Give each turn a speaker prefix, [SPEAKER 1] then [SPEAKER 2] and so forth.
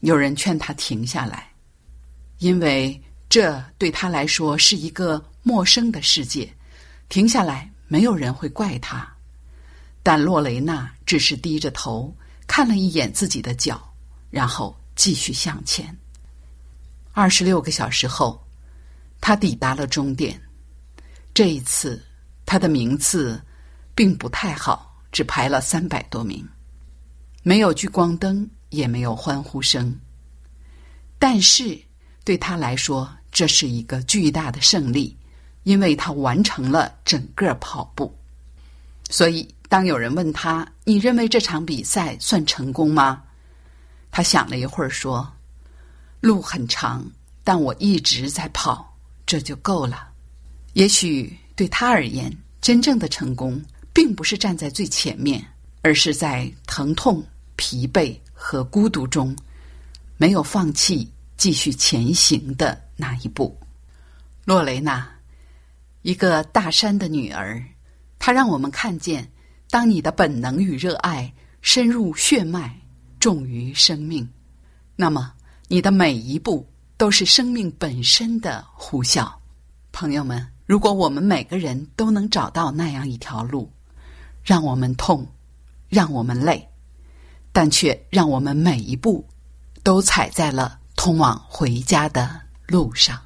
[SPEAKER 1] 有人劝他停下来，因为这对他来说是一个陌生的世界，停下来没有人会怪他。但洛雷娜只是低着头看了一眼自己的脚，然后继续向前。26个小时后，他抵达了终点。这一次他的名次并不太好，只排了300多名，没有聚光灯，也没有欢呼声。但是对他来说，这是一个巨大的胜利，因为他完成了整个跑步。所以当有人问他，你认为这场比赛算成功吗？他想了一会儿说，路很长，但我一直在跑，这就够了。也许对他而言，真正的成功并不是站在最前面，而是在疼痛、疲惫和孤独中没有放弃继续前行的那一步。洛雷娜，一个大山的女儿，她让我们看见，当你的本能与热爱深入血脉，重于生命，那么你的每一步都是生命本身的呼啸。朋友们，如果我们每个人都能找到那样一条路，让我们痛，让我们累，但却让我们每一步都踩在了通往回家的路上。